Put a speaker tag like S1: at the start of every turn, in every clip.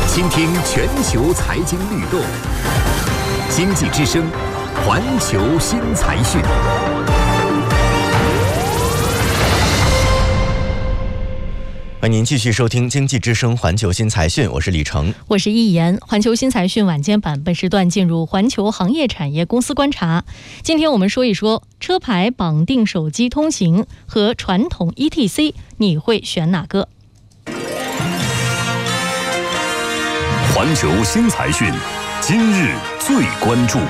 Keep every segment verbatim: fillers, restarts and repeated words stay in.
S1: 倾听全球财经律动，经济之声，环球新财讯。
S2: 欢迎您继续收听经济之声环球新财讯，我是李成，
S3: 我是易言。环球新财讯晚间版本时段进入环球行业产业公司观察。今天我们说一说车牌绑定手机通行和传统 E T C， 你会选哪个？
S4: 环球新财讯，今日最关注。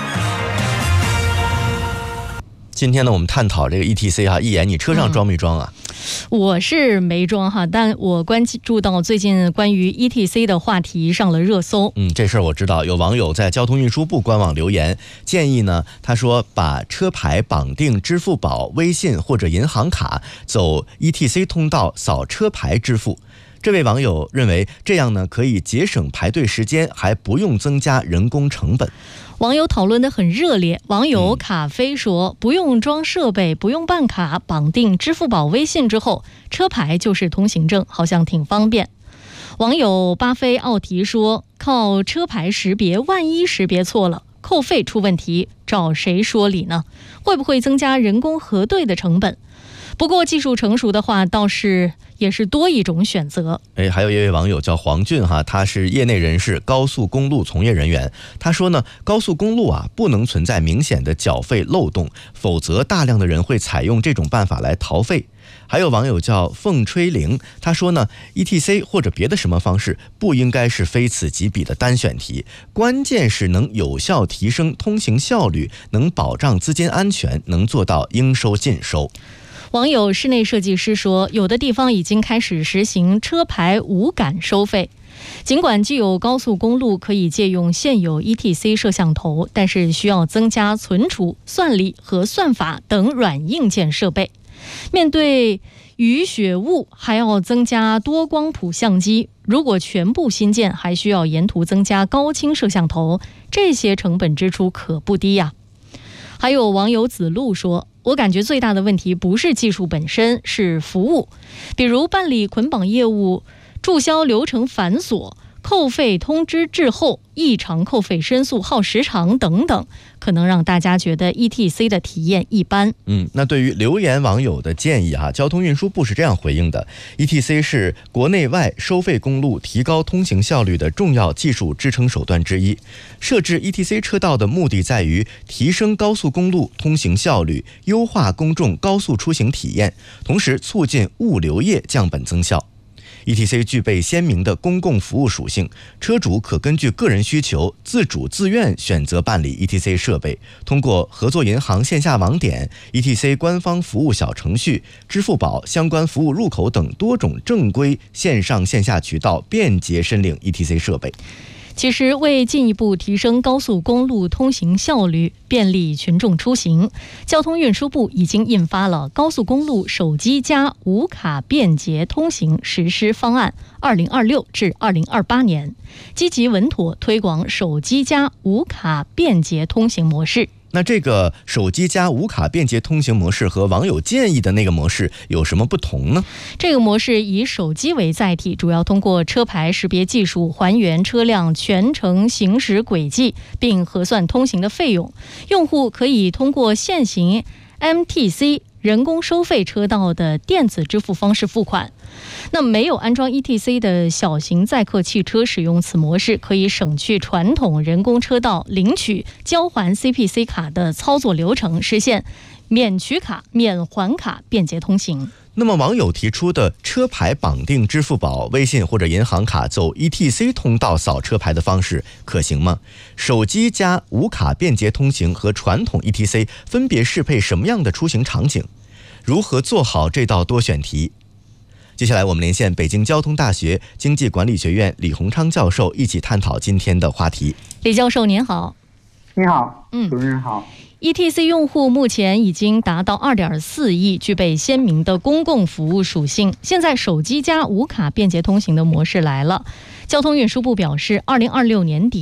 S2: 今天呢，我们探讨这个 E T C 哈，易言，你车上装没装啊？
S3: 嗯我是没装哈，但我关注到最近关于 E T C 的话题上了热搜。
S2: 嗯，这事儿我知道，有网友在交通运输部官网留言，建议呢，他说把车牌绑定支付宝、微信或者银行卡，走 E T C 通道扫车牌支付。这位网友认为，这样呢可以节省排队时间，还不用增加人工成本。
S3: 网友讨论得很热烈，网友卡飞说，不用装设备，不用办卡，绑定支付宝、微信之后，车牌就是通行证，好像挺方便。网友巴菲奥提说，靠车牌识别，万一识别错了，扣费出问题，找谁说理呢？会不会增加人工核对的成本？不过技术成熟的话，倒是也是多一种选择。
S2: 哎，还有一位网友叫黄俊哈，他是业内人士，高速公路从业人员。他说呢，高速公路啊不能存在明显的缴费漏洞，否则大量的人会采用这种办法来逃费。还有网友叫凤吹铃，他说呢 ，E T C 或者别的什么方式不应该是非此即彼的单选题，关键是能有效提升通行效率，能保障资金安全，能做到应收尽收。
S3: 网友室内设计师说，有的地方已经开始实行车牌无感收费。尽管既有高速公路可以借用现有 E T C 摄像头，但是需要增加存储、算力和算法等软硬件设备。面对雨雪雾，还要增加多光谱相机。如果全部新建，还需要沿途增加高清摄像头，这些成本支出可不低呀。还有网友子路说，我感觉最大的问题不是技术本身，是服务。比如办理捆绑业务，注销流程繁琐，扣费通知滞后，异常扣费申诉耗时长等等，可能让大家觉得 E T C 的体验一般。
S2: 嗯，那对于留言网友的建议哈，交通运输部是这样回应的 ：E T C 是国内外收费公路提高通行效率的重要技术支撑手段之一。设置 E T C 车道的目的在于提升高速公路通行效率，优化公众高速出行体验，同时促进物流业降本增效。E T C 具备鲜明的公共服务属性，车主可根据个人需求自主自愿选择办理 E T C 设备，通过合作银行线下网点、E T C 官方服务小程序、支付宝相关服务入口等多种正规线上线下渠道便捷申领 E T C 设备。
S3: 其实，为进一步提升高速公路通行效率，便利群众出行，交通运输部已经印发了《高速公路手机加无卡便捷通行实施方案（二零二六至二零二八年）》，积极稳妥推广手机加无卡便捷通行模式。
S2: 那这个手机加无卡便捷通行模式和网友建议的那个模式有什么不同呢？
S3: 这个模式以手机为载体，主要通过车牌识别技术还原车辆全程行驶轨迹，并核算通行的费用。用户可以通过现行 M T C 人工收费车道的电子支付方式付款。那没有安装 E T C 的小型载客汽车使用此模式，可以省去传统人工车道领取、交还 C P C 卡的操作流程，实现免取卡、免还卡便捷通行。
S2: 那么网友提出的车牌绑定支付宝、微信或者银行卡走 E T C 通道扫车牌的方式可行吗？手机加无卡便捷通行和传统 E T C 分别适配什么样的出行场景？如何做好这道多选题？接下来我们连线北京交通大学经济管理学院李洪昌教授，一起探讨今天的话题。
S3: 李教授您好。
S5: 你好，
S3: 嗯，
S5: 主持人好。
S3: E T C 用户目前已经达到 二点四亿，具备鲜明的公共服务属性。现在手机加无卡便捷通行的模式来了。交通运输部表示，二零二六年底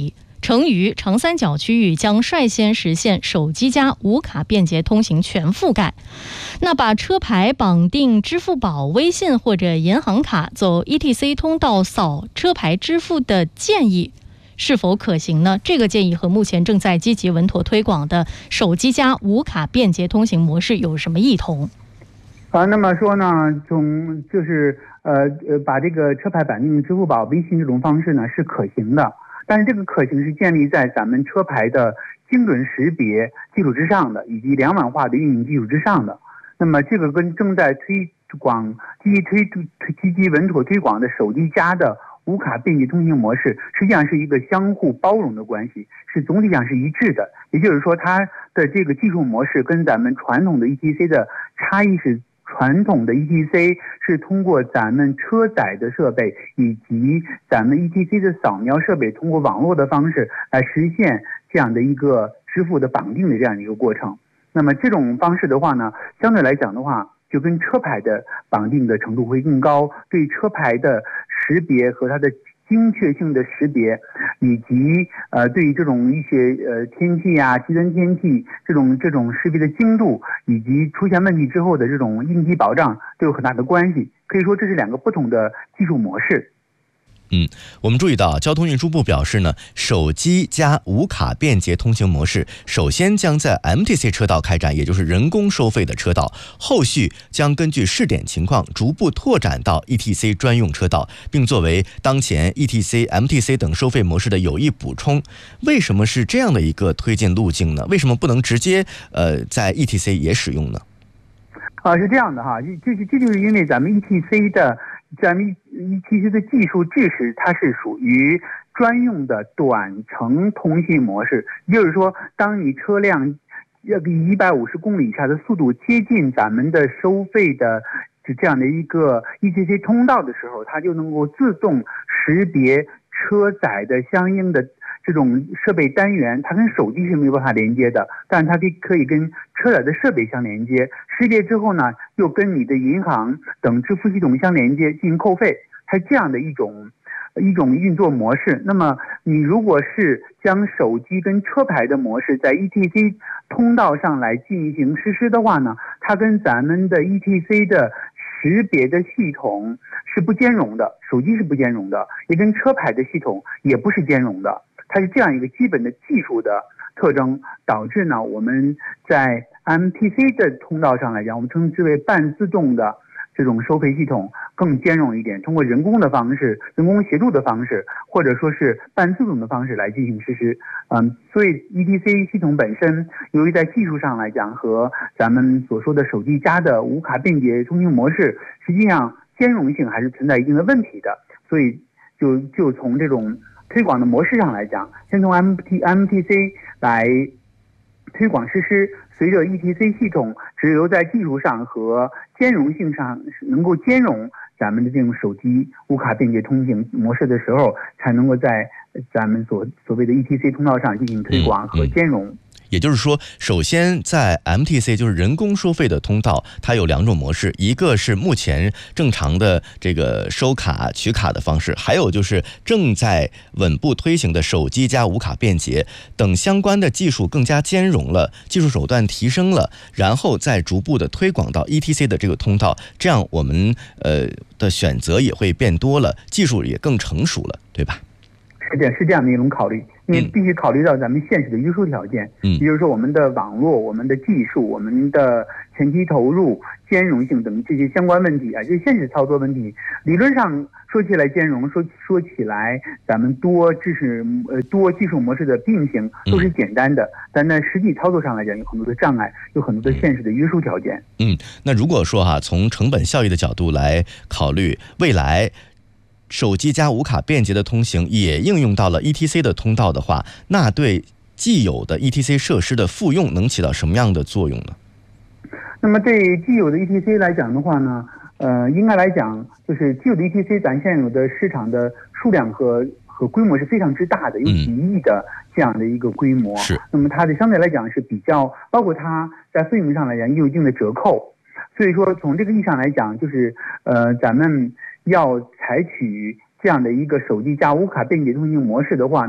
S3: 成渝、长三角区域将率先实现手机加无卡便捷通行全覆盖。那把车牌绑定支付宝、微信或者银行卡，走 E T C 通道扫车牌支付的建议是否可行呢？这个建议和目前正在积极稳妥推广的手机加无卡便捷通行模式有什么异同？
S5: 啊，那么说呢，从就是呃呃把这个车牌绑定支付宝、微信这种方式呢是可行的，但是这个可行是建立在咱们车牌的精准识别基础之上的，以及两网化的运营基础之上的。那么这个跟正在推广、积极推推积极稳妥推广的手机加的无卡便捷通行模式，实际上是一个相互包容的关系，是总体上是一致的。也就是说，它的这个技术模式跟咱们传统的 E T C 的差异是，传统的 E T C 是通过咱们车载的设备以及咱们 E T C 的扫描设备，通过网络的方式来实现这样的一个支付的绑定的这样的一个过程。那么这种方式的话呢，相对来讲的话，就跟车牌的绑定的程度会更高，对车牌的识别和它的精确性的识别，以及呃对于这种一些呃天气啊、极端天气这种这种识别的精度，以及出现问题之后的这种应急保障都有很大的关系。可以说这是两个不同的技术模式。
S2: 嗯，我们注意到，交通运输部表示呢，手机加无卡便捷通行模式首先将在 M T C 车道开展，也就是人工收费的车道，后续将根据试点情况逐步拓展到 E T C 专用车道，并作为当前 E T C、M T C 等收费模式的有益补充。为什么是这样的一个推进路径呢？为什么不能直接呃在 E T C 也使用呢？
S5: 啊，是这样的哈，这这这就是因为咱们 E T C 的。咱们 E T C 的技术支持，它是属于专用的短程通信模式，也就是说，当你车辆要比一百五十公里以下的速度接近咱们的收费的这样的一个 E T C 通道的时候，它就能够自动识别车载的相应的这种设备单元，它跟手机是没有办法连接的，但是它可以可以跟车载的设备相连接，识别之后呢，又跟你的银行等支付系统相连接进行扣费，它是这样的一种一种运作模式。那么你如果是将手机跟车牌的模式在 E T C 通道上来进行实施的话呢，它跟咱们的 E T C 的识别的系统是不兼容的，手机是不兼容的，也跟车牌的系统也不是兼容的。它是这样一个基本的技术的特征，导致呢我们在 M T C 的通道上来讲，我们称之为半自动的这种收费系统更兼容一点，通过人工的方式、人工协助的方式，或者说是半自动的方式来进行实施。嗯，所以 E T C 系统本身，由于在技术上来讲和咱们所说的手机加的无卡便捷通行模式，实际上兼容性还是存在一定的问题的。所以就就从这种推广的模式上来讲，先从 M T M T C 来推广实施，随着 E T C 系统只有在技术上和兼容性上能够兼容咱们的这种手机无卡便捷通行模式的时候，才能够在咱们所所谓的 E T C 通道上进行推广和兼容。嗯嗯
S2: 也就是说，首先在 M T C 就是人工收费的通道，它有两种模式，一个是目前正常的这个收卡取卡的方式，还有就是正在稳步推行的手机加无卡便捷等相关的技术更加兼容了，技术手段提升了，然后再逐步的推广到 E T C 的这个通道，这样我们呃的选择也会变多了，技术也更成熟了，对吧？
S5: 是这是这样的一种考虑，因为必须考虑到咱们现实的约束条件，嗯，比如说我们的网络、我们的技术、我们的前期投入、兼容性等这些相关问题啊，这些现实操作问题，理论上说起来兼容，说说起来咱们多知识呃多技术模式的并行都是简单的，嗯、但在实际操作上来讲，有很多的障碍，有很多的现实的约束条件。
S2: 嗯，那如果说哈，从成本效益的角度来考虑，未来手机加无卡便捷的通行也应用到了 E T C 的通道的话，那对既有的 E T C 设施的复用能起到什么样的作用呢？
S5: 那么对既有的 E T C 来讲的话呢，呃，应该来讲就是既有的 E T C 咱现有的市场的数量和和规模是非常之大的，有几亿的这样的一个规模。是、嗯。那么它的相对来讲是比较，包括它在费用上来讲也有一定的折扣，所以说从这个意义上来讲，就是呃咱们要采取这样的一个手机加无卡便捷通行模式的话呢，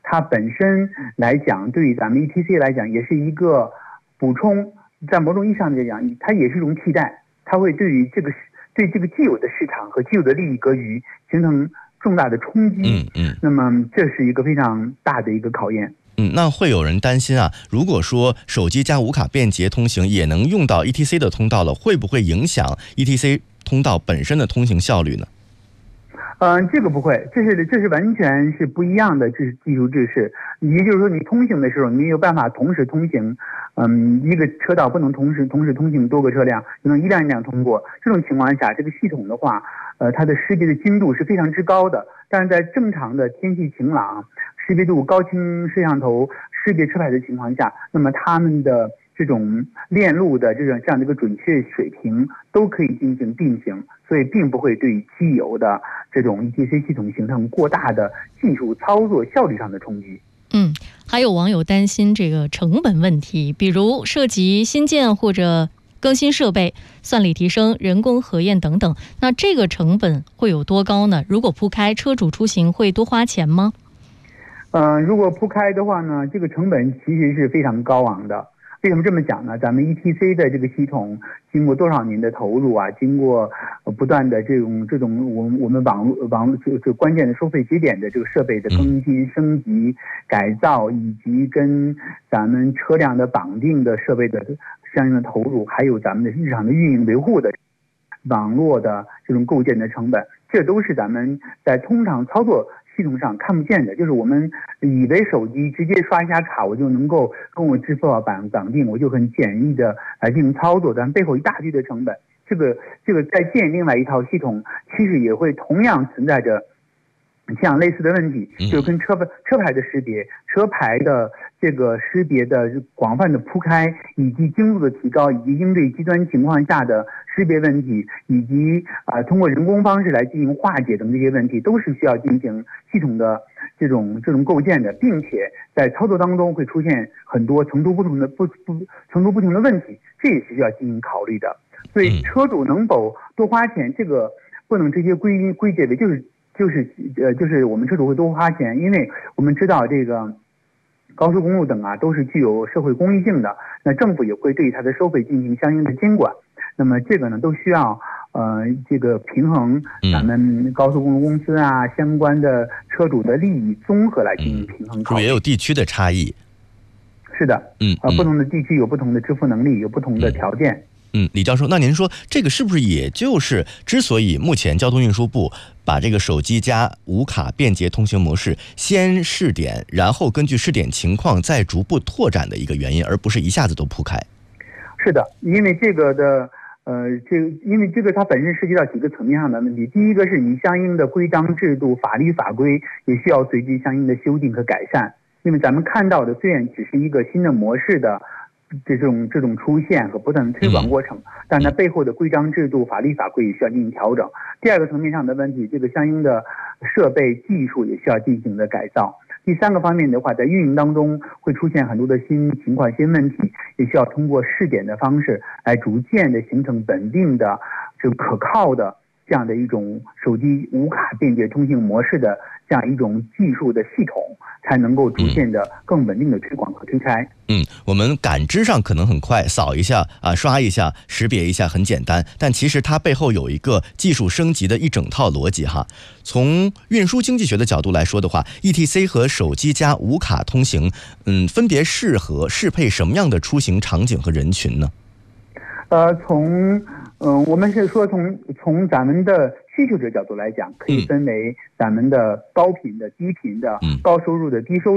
S5: 它本身来讲，对于咱们 E T C 来讲，也是一个补充，在某种意义上来讲，它也是一种替代，它会对于这个对这个既有的市场和既有的利益格局形成重大的冲击。
S2: 嗯嗯，
S5: 那么这是一个非常大的一个考验。
S2: 嗯，那会有人担心啊，如果说手机加无卡便捷通行也能用到 E T C 的通道了，会不会影响 E T C 通道本身的通行效率呢？
S5: 嗯、呃，这个不会，这是这是完全是不一样的，这是技术制式。也就是说，你通行的时候，你没有办法同时通行，嗯，一个车道不能同时同时通行多个车辆，只能一辆一辆通过。这种情况下，这个系统的话，呃，它的识别的精度是非常之高的。但是在正常的天气晴朗、识别度高清摄像头识别车牌的情况下，那么它们的这种链路的这种这样的一个准确水平都可以进行并行，所以并不会对于既有的这种 E T C 系统形成过大的技术操作效率上的冲击。
S3: 嗯，还有网友担心这个成本问题，比如涉及新建或者更新设备、算力提升、人工核验等等，那这个成本会有多高呢？如果铺开，车主出行会多花钱吗？
S5: 嗯、呃，如果铺开的话呢，这个成本其实是非常高昂的。为什么这么讲呢？咱们 E T C 的这个系统经过多少年的投入啊，经过不断的这种这种我们我们网络网络这这关键的收费节点的这个设备的更新升级改造，以及跟咱们车辆的绑定的设备的相应的投入，还有咱们的日常的运营维护的网络的这种构建的成本，这都是咱们在通常操作系统上看不见的。就是我们以为手机直接刷一下卡，我就能够跟我支付宝绑绑定，我就很简易的来进行操作，但背后一大堆的成本。这个这个在建另外一套系统，其实也会同样存在着这样类似的问题，就是跟车牌车牌的识别、车牌的这个识别的广泛的铺开，以及精度的提高，以及应对极端情况下的识别问题，以及啊、呃、通过人工方式来进行化解等这些问题，都是需要进行系统的这种这种构建的，并且在操作当中会出现很多程度不同的不不程度不同的问题，这也是需要进行考虑的。所以车主能否多花钱，这个不能直接归归结为就是就是呃就是我们车主会多花钱，因为我们知道这个高速公路等啊都是具有社会公益性的，那政府也会对它的收费进行相应的监管。那么这个呢都需要呃这个平衡咱们高速公路公司啊、嗯、相关的车主的利益综合来进行平衡考虑。
S2: 也有地区的差异。
S5: 是的，
S2: 嗯，
S5: 呃，不同的地区有不同的支付能力，有不同的条件。
S2: 嗯嗯，李教授，那您说这个是不是也就是之所以目前交通运输部把这个手机加无卡便捷通行模式先试点，然后根据试点情况再逐步拓展的一个原因，而不是一下子都铺开？
S5: 是的，因为这个的呃，这个因为这个它本身涉及到几个层面上的问题。第一个是你相应的规章制度、法律法规也需要随之相应的修订和改善。因为咱们看到的虽然只是一个新的模式的这种这种出现和不断的推广过程，但它背后的规章制度、法律法规也需要进行调整。第二个层面上的问题，这个相应的设备技术也需要进行的改造。第三个方面的话，在运营当中会出现很多的新情况、新问题，也需要通过试点的方式来逐渐的形成稳定的、就可靠的这样的一种手机无卡便捷通行模式的这样一种技术的系统，才能够逐渐的更稳定的推广和推开。
S2: 嗯，我们感知上可能很快，扫一下啊，刷一下，识别一下很简单，但其实它背后有一个技术升级的一整套逻辑哈。从运输经济学的角度来说的话 ，E T C 和手机加无卡通行，嗯，分别适合适配什么样的出行场景和人群呢？
S5: 呃，从嗯、呃，我们是说从从咱们的需求者角度来讲，可以分为咱们的高频的、低频的、高收入的、低收入